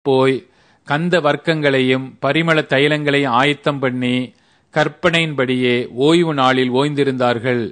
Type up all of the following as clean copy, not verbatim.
போய் கந்த வர்க்கங்களையும் பரிமள தைலங்களையும் ஆயத்தம் பண்ணி கற்பனையின்படியே ஓய்வு நாளில் ஓய்ந்திருந்தார்கள்.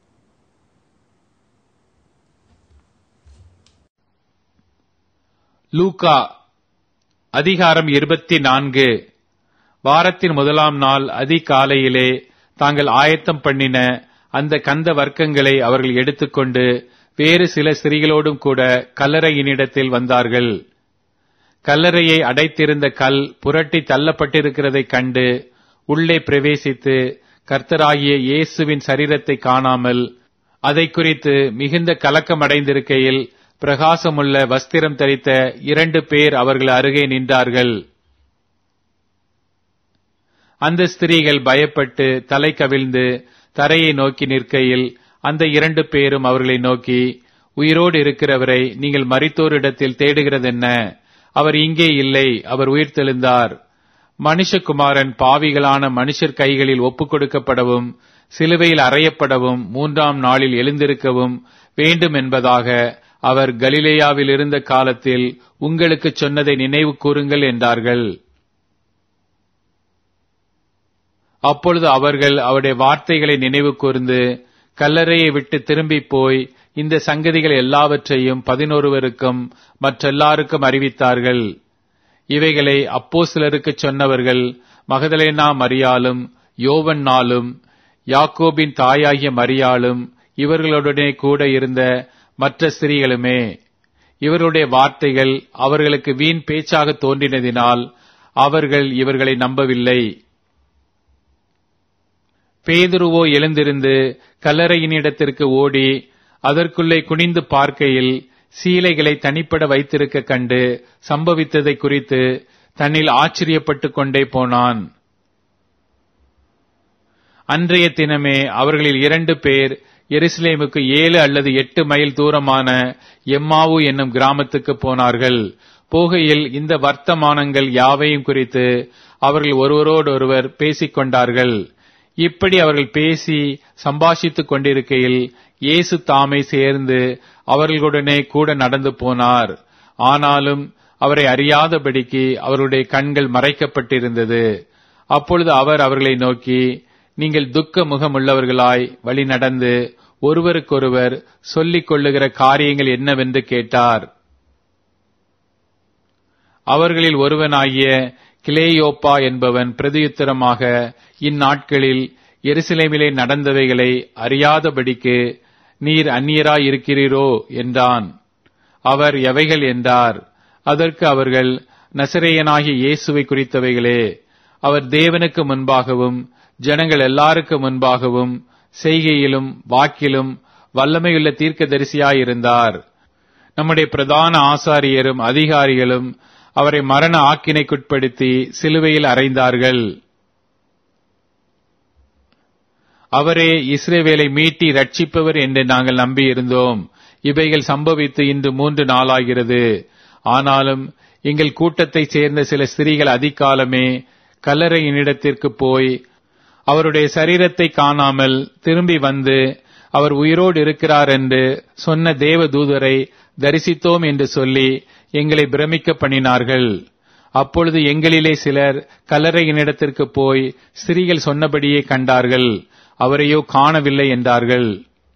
லூக்கா அதிகாரம் 24. வாரத்தின் முதலாம் நாள் அதிகாலையிலே தாங்கள் ஆயத்தம் பண்ணின அந்த கந்த வர்க்கங்களை அவர்கள் எடுத்துக்கொண்டு வேறு சில ஸ்திரீகளோடும் கூட கல்லறையினிடத்தில் வந்தார்கள். கல்லறையை அடைத்திருந்த கல் புரட்டி தள்ளப்பட்டிருக்கிறதைக் கண்டு உள்ளே பிரவேசித்து கர்த்தராகிய இயேசுவின் சரீரத்தை காணாமல் அதை குறித்து மிகுந்த கலக்கமடைந்திருக்கையில் பிரகாசமுள்ள வஸ்திரம் தரித்த 2 பேர் அவர்கள் அருகே நின்றார்கள். அந்த ஸ்திரீகள் பயப்பட்டு தலை கவிழ்ந்து தரையை நோக்கி நிற்கையில் அந்த 2 பேரும் அவர்களை நோக்கி, உயிரோடு இருக்கிறவரை நீங்கள் மரித்தோரிடத்தில் தேடுகிறதென்ன? அவர் இங்கே இல்லை, அவர் உயிர்த்தெழுந்தார். மனுஷகுமாரன் பாவிகளான மனுஷர் கைகளில் ஒப்புக் கொடுக்கப்படவும் சிலுவையில் அறையப்படவும் 3ஆம் நாளில் எழுந்திருக்கவும் வேண்டும் என்பதாக அவர் கலிலேயாவில் இருந்த காலத்தில் உங்களுக்கு சொன்னதை நினைவு கூறுங்கள் என்றார்கள். அப்பொழுது அவர்கள் அவருடைய வார்த்தைகளை நினைவு கூர்ந்து கல்லறையை விட்டு திரும்பி போய் இந்த சங்கதிகள் எல்லாவற்றையும் 11 மற்றெல்லாருக்கும் அறிவித்தார்கள். இவைகளை அப்போஸ்தலருக்கு சொன்னவர்கள் மகதலேனா மரியாளும் யோவன்னாலும் யாக்கோபின் தாயாகிய மரியாளும் இவர்களுடனே கூட இருந்த மற்ற ஸ்திரீகளுமே. இவருடைய வார்த்தைகள் அவர்களுக்கு வீண் பேச்சாக தோன்றினதினால் அவர்கள் இவர்களை நம்பவில்லை. பேதுருவோ எழுந்திருந்து கல்லறையினிடத்திற்கு ஓடி அதற்குள்ளே குனிந்து பார்க்கையில் சீலைகளை தனிப்பட வைத்திருக்க கண்டு சம்பவித்ததை குறித்து தன்னில் ஆச்சரியப்பட்டுக் கொண்டே போனான். அன்றைய தினமே அவர்களில் 2 பேர் எருசலேமுக்கு 7 அல்லது 8 மைல் தூரமான எம்மாவு என்னும் கிராமத்துக்கு போனார்கள். போகையில் இந்த வர்த்தமானங்கள் யாவையும் குறித்து அவர்கள் ஒருவரோடொருவர் பேசிக் கொண்டார்கள். இப்படி அவர்கள் பேசி சம்பாஷித்துக் கொண்டிருக்கையில் இயேசு தாமே சேர்ந்து அவர்களுடனே கூட நடந்து போனார். ஆனாலும் அவரை அறியாதபடிக்கு அவருடைய கண்கள் மறைக்கப்பட்டிருந்தது. அப்பொழுது அவர் அவர்களை நோக்கி, நீங்கள் துக்க முகமுள்ளவர்களாய் வழி நடந்து ஒருவருக்கொருவர் சொல்லிக் கொள்ளுகிற காரியங்கள் என்னவென்று கேட்டார். அவர்களில் ஒருவனாகிய கிலேயோப்பா என்பவன் பிரதியுத்தரமாக, இந்நாட்களில் எருசலேமிலே நடந்தவைகளை அறியாதபடிக்கு நீர் அந்நியராய் இருக்கிறீரோ என்றான். அவர் எவைகள் என்றார். அதற்கு அவர்கள், நசரேயனாகிய இயேசுவை குறித்தவைகளே. அவர் தேவனுக்கு முன்பாகவும் ஜனங்கள் எல்லாருக்கு முன்பாகவும் செய்கையிலும் வாக்கிலும் வல்லமையுள்ள தீர்க்கதரிசியாயிருந்தார். நம்முடைய பிரதான ஆசாரியரும் அதிகாரிகளும் அவரை மரண ஆக்கினைக்குட்படுத்தி சிலுவையில் அறைந்தார்கள். அவரே இஸ்ரவேலை மீட்டி ரட்சிப்பவர் என்று நாங்கள் நம்பியிருந்தோம். இவைகள் சம்பவித்து இன்று 3 நாளாகிறது. ஆனாலும் எங்கள் கூட்டத்தைச் சேர்ந்த சில ஸ்திரீகள் அதிகாலமே கல்லறையினிடத்திற்கு போய் அவருடைய சரீரத்தை காணாமல் திரும்பி வந்து அவர் உயிரோடு இருக்கிறார் என்று சொன்ன தேவ தூதரை தரிசித்தோம் என்று சொல்லி எங்களை பிரமிக்க பண்ணினார்கள். அப்பொழுது எங்களிலே சிலர் கல்லறையினிடத்திற்கு போய் ஸ்திரீகள் சொன்னபடியே கண்டார்கள், அவரையோ காணவில்லை என்றார்கள்.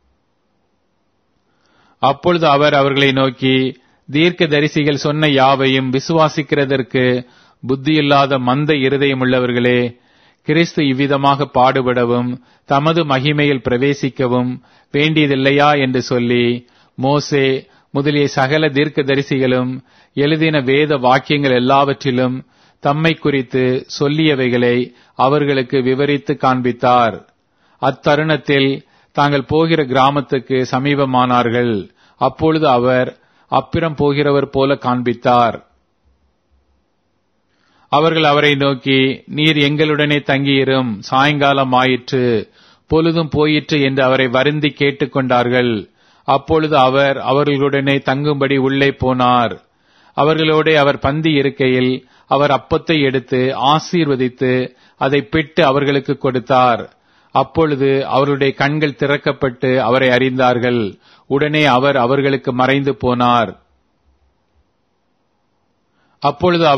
அப்பொழுது அவர் அவர்களை நோக்கி, தீர்க்க தரிசிகள் சொன்ன யாவையும் விசுவாசிக்கிறதற்கு புத்தியில்லாத மந்த இருதயமுள்ளவர்களே, கிறிஸ்து இவ்விதமாக பாடுபடவும் தமது மகிமையில் பிரவேசிக்கவும் வேண்டியதில்லையா என்று சொல்லி மோசே முதலிய சகல தீர்க்க தரிசிகளும் எழுதின வேத வாக்கியங்கள் எல்லாவற்றிலும் தம்மை குறித்து சொல்லியவைகளை அவர்களுக்கு விவரித்து காண்பித்தார். அத்தருணத்தில் தாங்கள் போகிற கிராமத்துக்கு சமீபமானார்கள். அப்பொழுது அவர் அப்புறம் போகிறவர் போல காண்பித்தார். அவர்கள் அவரை நோக்கி, நீர் எங்களுடனே தங்கியிரும், சாயங்காலம் ஆயிற்று, பொழுதும் போயிற்று என்று அவரை வருந்தி கேட்டுக்கொண்டார்கள். அப்பொழுது அவர் அவர்களுடனே தங்கும்படி உள்ளே போனார். அவர்களோட அவர் பந்தி இருக்கையில் அவர் அப்பத்தை எடுத்து ஆசீர்வதித்து அதை பிட்டு அவர்களுக்கு கொடுத்தார். அப்பொழுது அவருடைய கண்கள் திறக்கப்பட்டு அவரை அறிந்தார்கள். உடனே அவர் அவர்களுக்கு மறைந்து போனார். அப்பொழுது